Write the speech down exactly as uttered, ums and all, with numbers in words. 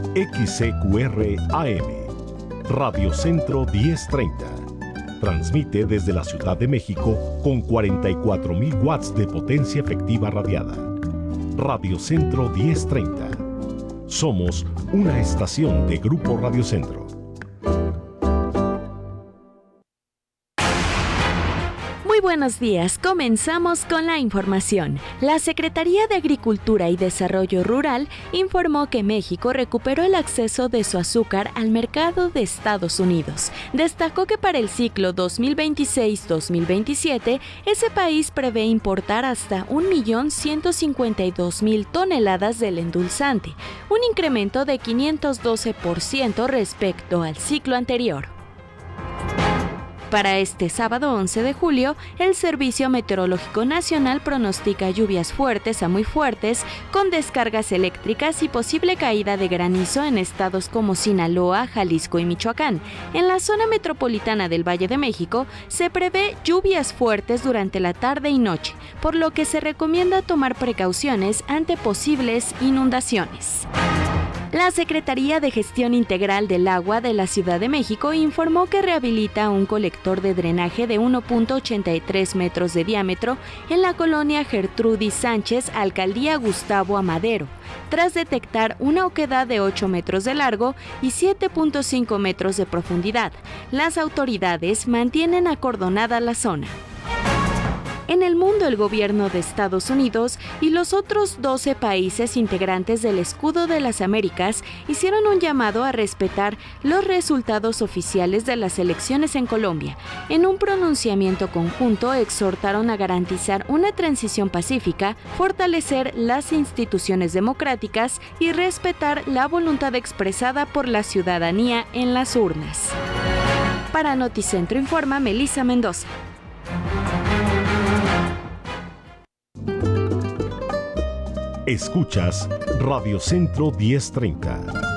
X C Q R A M, Radio Centro diez treinta. Transmite desde la Ciudad de México con cuarenta y cuatro mil watts de potencia efectiva radiada. Radio Centro diez treinta. Somos una estación de Grupo Radio Centro. Muy buenos días, comenzamos con la información. La Secretaría de Agricultura y Desarrollo Rural informó que México recuperó el acceso de su azúcar al mercado de Estados Unidos. Destacó que para el ciclo dos mil veintiséis dos mil veintisiete, ese país prevé importar hasta un millón ciento cincuenta y dos mil toneladas del endulzante, un incremento de quinientos doce por ciento respecto al ciclo anterior. Para este sábado once de julio, el Servicio Meteorológico Nacional pronostica lluvias fuertes a muy fuertes, con descargas eléctricas y posible caída de granizo en estados como Sinaloa, Jalisco y Michoacán. En la zona metropolitana del Valle de México se prevé lluvias fuertes durante la tarde y noche, por lo que se recomienda tomar precauciones ante posibles inundaciones. La Secretaría de Gestión Integral del Agua de la Ciudad de México informó que rehabilita un colector de drenaje de uno punto ochenta y tres metros de diámetro en la colonia Gertrudis Sánchez, Alcaldía Gustavo Amadero, tras detectar una oquedad de ocho metros de largo y siete punto cinco metros de profundidad. Las autoridades mantienen acordonada la zona. En el mundo, el gobierno de Estados Unidos y los otros doce países integrantes del Escudo de las Américas hicieron un llamado a respetar los resultados oficiales de las elecciones en Colombia. En un pronunciamiento conjunto, exhortaron a garantizar una transición pacífica, fortalecer las instituciones democráticas y respetar la voluntad expresada por la ciudadanía en las urnas. Para Noticentro informa Melissa Mendoza. Escuchas Radio Centro diez treinta.